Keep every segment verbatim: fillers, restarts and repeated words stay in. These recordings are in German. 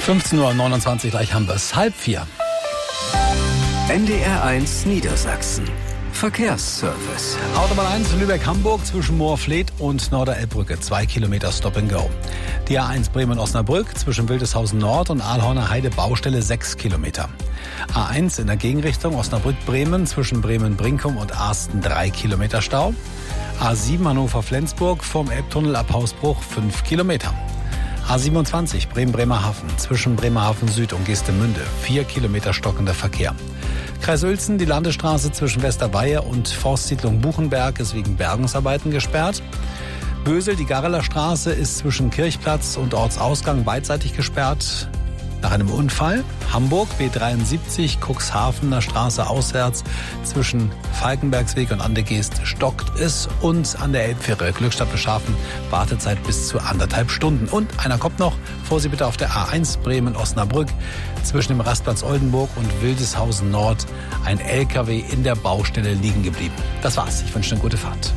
fünfzehn Uhr neunundzwanzig, gleich haben wir es. Halb vier. N D R eins Niedersachsen. Verkehrsservice. Autobahn eins Lübeck-Hamburg zwischen Moorfleet und Norderelbbrücke. Zwei Kilometer Stop and Go. Die A eins Bremen-Osnabrück zwischen Wildeshausen Nord und Ahlhorner Heide Baustelle sechs Kilometer. A eins in der Gegenrichtung Osnabrück-Bremen zwischen Bremen-Brinkum und Arsten drei Kilometer Stau. A sieben Hannover-Flensburg vom Elbtunnel ab Hausbruch fünf Kilometer. A siebenundzwanzig Bremen-Bremerhaven zwischen Bremerhaven Süd und Geestemünde vier Kilometer stockender Verkehr. Kreis Uelzen, die Landesstraße zwischen Westerweihe und Forstsiedlung Buchenberg ist wegen Bergungsarbeiten gesperrt. Bösel, die Garreler Straße ist zwischen Kirchplatz und Ortsausgang beidseitig gesperrt. Nach einem Unfall. Hamburg, B dreiundsiebzig, Cuxhavener Straße auswärts zwischen Falkenbergsweg und Andegeest stockt es. Und an der Elbfähre Glückstadt Beschafen Wartezeit bis zu anderthalb Stunden. Und einer kommt noch, vor Sie bitte auf der A eins Bremen-Osnabrück zwischen dem Rastplatz Oldenburg und Wildeshausen Nord ein L K W in der Baustelle liegen geblieben. Das war's. Ich wünsche eine gute Fahrt.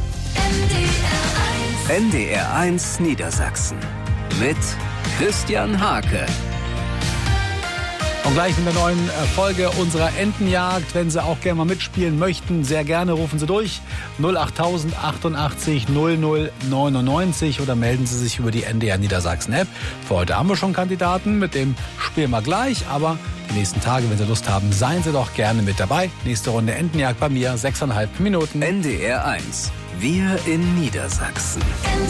N D R eins Niedersachsen mit Christian Hake. Und gleich in der neuen Folge unserer Entenjagd, wenn Sie auch gerne mal mitspielen möchten, sehr gerne rufen Sie durch null acht null null achtundachtzig null null neunundneunzig oder melden Sie sich über die N D R Niedersachsen App. Für heute haben wir schon Kandidaten, mit dem spielen wir gleich, aber die nächsten Tage, wenn Sie Lust haben, seien Sie doch gerne mit dabei. Nächste Runde Entenjagd bei mir, sechseinhalb Minuten. N D R eins, wir in Niedersachsen.